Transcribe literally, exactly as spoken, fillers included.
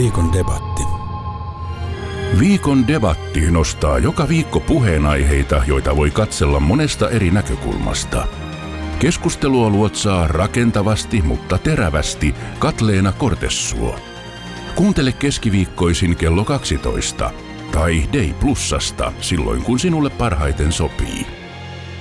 Viikon debatti. Viikon debatti nostaa joka viikko puheenaiheita, joita voi katsella monesta eri näkökulmasta. Keskustelua luotsaa rakentavasti, mutta terävästi Katleena Kortessuo. Kuuntele keskiviikkoisin kello kaksitoista tai Day Plusasta silloin, kun sinulle parhaiten sopii.